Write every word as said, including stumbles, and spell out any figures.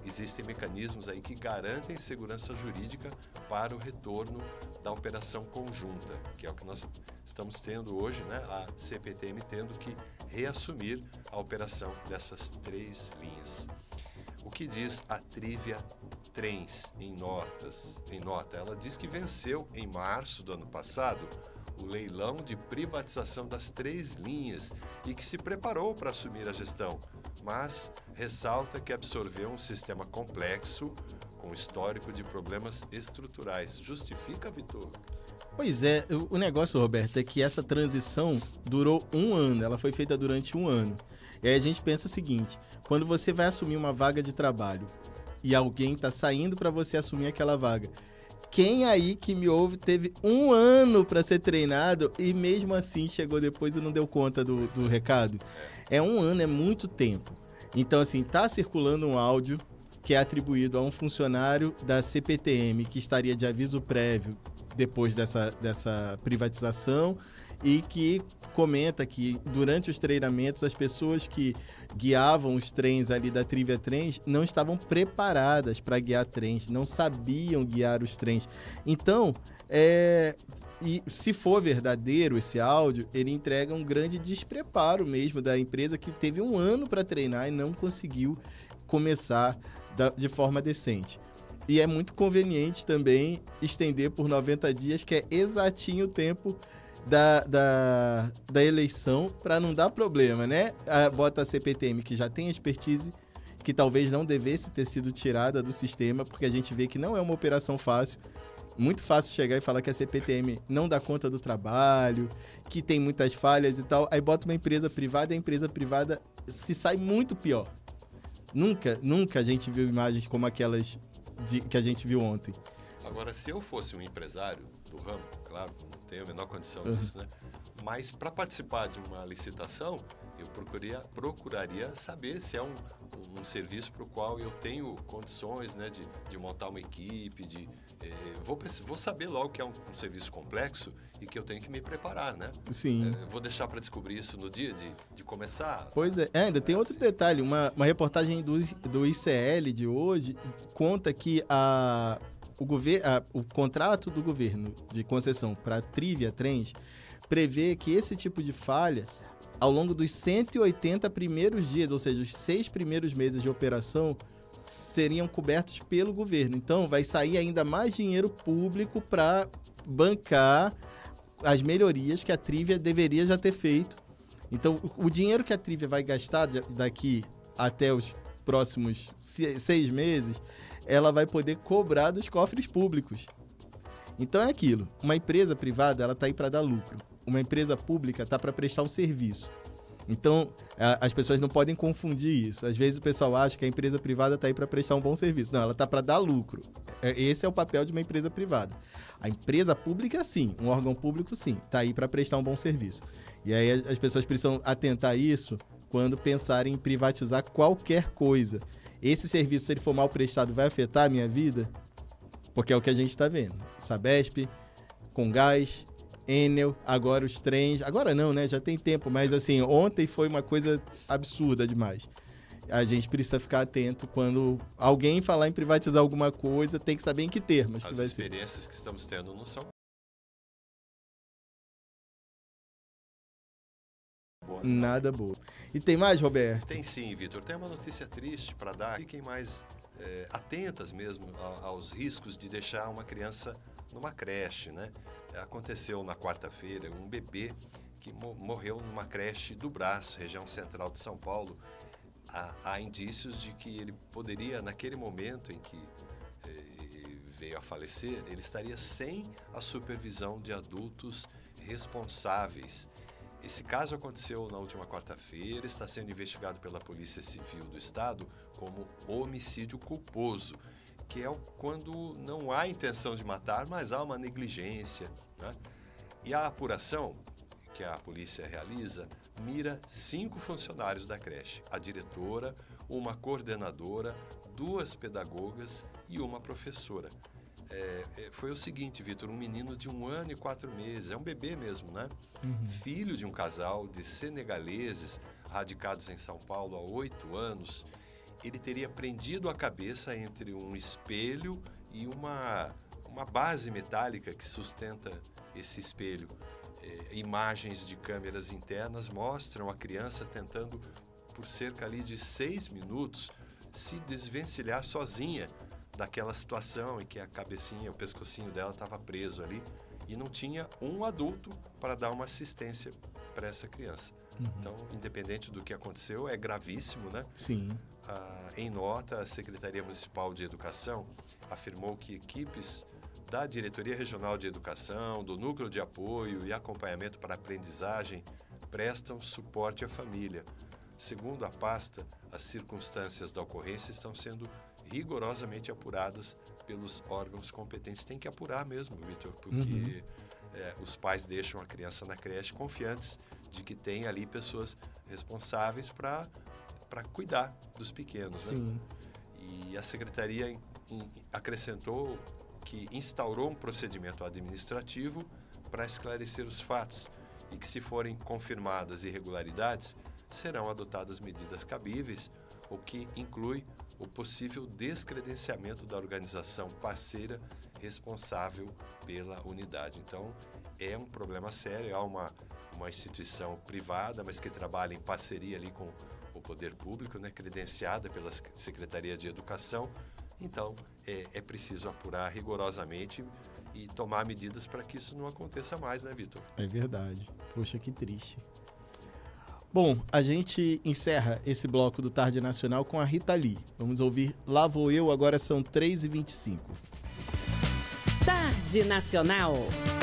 existem mecanismos aí que garantem segurança jurídica para o retorno da operação conjunta, que é o que nós estamos tendo hoje, né? A C P T M tendo que reassumir a operação dessas três linhas. O que diz a Trivia Trens em notas, em nota? Ela diz que venceu em março do ano passado o leilão de privatização das três linhas e que se preparou para assumir a gestão, mas ressalta que absorveu um sistema complexo com histórico de problemas estruturais. Justifica, Vitor? Pois é, o negócio, Roberto, é que essa transição durou um ano, ela foi feita durante um ano. E aí a gente pensa o seguinte, quando você vai assumir uma vaga de trabalho e alguém está saindo para você assumir aquela vaga, quem aí que me ouve teve um ano para ser treinado e mesmo assim chegou depois e não deu conta do, do recado? É um ano, é muito tempo. Então, assim, está circulando um áudio que é atribuído a um funcionário da C P T M que estaria de aviso prévio depois dessa, dessa privatização e que comenta que durante os treinamentos as pessoas que guiavam os trens ali da Trivia Trens não estavam preparadas para guiar trens, não sabiam guiar os trens. Então, é, e se for verdadeiro esse áudio, ele entrega um grande despreparo mesmo da empresa que teve um ano para treinar e não conseguiu começar da, de forma decente. E é muito conveniente também estender por noventa dias, que é exatinho o tempo da, da, da eleição, para não dar problema, né? A, bota a C P T M, que já tem expertise, que talvez não devesse ter sido tirada do sistema, porque a gente vê que não é uma operação fácil. Muito fácil chegar e falar que a C P T M não dá conta do trabalho, que tem muitas falhas e tal. Aí bota uma empresa privada e a empresa privada se sai muito pior. Nunca, nunca a gente viu imagens como aquelas de, que a gente viu ontem. Agora, se eu fosse um empresário do ramo, claro, não tenho a menor condição Uhum. disso, né? Mas para participar de uma licitação, eu procuraria, procuraria saber se é um, um serviço para o qual eu tenho condições, né, de, de montar uma equipe, de, eh, vou, vou saber logo que é um, um serviço complexo e que eu tenho que me preparar, né? Sim. Eh, vou deixar para descobrir isso no dia de, de começar. Pois é, é ainda tem outro assim. detalhe, uma, uma reportagem do, do I C L de hoje conta que a, o, gover, a, o contrato do governo de concessão para a Trivia Trens prevê que esse tipo de falha, ao longo dos cento e oitenta primeiros dias, ou seja, os seis primeiros meses de operação, seriam cobertos pelo governo. Então, vai sair ainda mais dinheiro público para bancar as melhorias que a Trivia deveria já ter feito. Então, o dinheiro que a Trivia vai gastar daqui até os próximos seis meses, ela vai poder cobrar dos cofres públicos. Então, é aquilo. Uma empresa privada, ela está aí para dar lucro. Uma empresa pública está para prestar um serviço. Então, a, as pessoas não podem confundir isso. Às vezes o pessoal acha que a empresa privada está aí para prestar um bom serviço. Não, ela está para dar lucro. Esse é o papel de uma empresa privada. A empresa pública, sim. Um órgão público, sim. Está aí para prestar um bom serviço. E aí as pessoas precisam atentar a isso quando pensarem em privatizar qualquer coisa. Esse serviço, se ele for mal prestado, vai afetar a minha vida? Porque é o que a gente está vendo. Sabesp, Comgás, Enel, agora os trens. Agora não, né? Já tem tempo, mas assim, ontem foi uma coisa absurda demais. A gente precisa ficar atento quando alguém falar em privatizar alguma coisa, tem que saber em que termos que As vai ser. experiências que estamos tendo não são boas, não. Nada boa. E tem mais, Roberto? Tem sim, Vitor. Tem uma notícia triste para dar. Fiquem mais é, atentas mesmo aos riscos de deixar uma criança numa creche, né? Aconteceu na quarta-feira um bebê que morreu numa creche do Brás, região central de São Paulo. Há, há indícios de que ele poderia, naquele momento em que eh, veio a falecer, ele estaria sem a supervisão de adultos responsáveis. Esse caso aconteceu na última quarta-feira, está sendo investigado pela Polícia Civil do Estado como homicídio culposo, que é quando não há intenção de matar, mas há uma negligência, né? E a apuração que a polícia realiza mira cinco funcionários da creche, a diretora, uma coordenadora, duas pedagogas e uma professora. É, foi o seguinte, Vitor, um menino de um ano e quatro meses, é um bebê mesmo, né? Uhum. Filho de um casal de senegaleses radicados em São Paulo há oito anos ele teria prendido a cabeça entre um espelho e uma, uma base metálica que sustenta esse espelho. É, imagens de câmeras internas mostram a criança tentando, por cerca ali de seis minutos, se desvencilhar sozinha daquela situação em que a cabecinha, o pescocinho dela estava preso ali e não tinha um adulto para dar uma assistência para essa criança. Uhum. Então, independente do que aconteceu, é gravíssimo, né? Sim. Ah, em nota, a Secretaria Municipal de Educação afirmou que equipes da Diretoria Regional de Educação, do Núcleo de Apoio e Acompanhamento para a Aprendizagem prestam suporte à família. Segundo a pasta, as circunstâncias da ocorrência estão sendo rigorosamente apuradas pelos órgãos competentes. Tem que apurar mesmo, Vitor, porque uhum. é, os pais deixam a criança na creche confiantes de que tem ali pessoas responsáveis para para cuidar dos pequenos. Sim. Né? E a Secretaria in, in, acrescentou que instaurou um procedimento administrativo para esclarecer os fatos e que, se forem confirmadas irregularidades, serão adotadas medidas cabíveis, o que inclui o possível descredenciamento da organização parceira responsável pela unidade. Então, é um problema sério, é uma, uma instituição privada, mas que trabalha em parceria ali com o poder público, né, credenciada pela Secretaria de Educação. Então, é, é preciso apurar rigorosamente e tomar medidas para que isso não aconteça mais, né, Vitor? É verdade. Poxa, que triste. Bom, a gente encerra esse bloco do Tarde Nacional com a Rita Lee. Vamos ouvir Lá Vou Eu, agora são três e vinte e cinco. Tarde Nacional.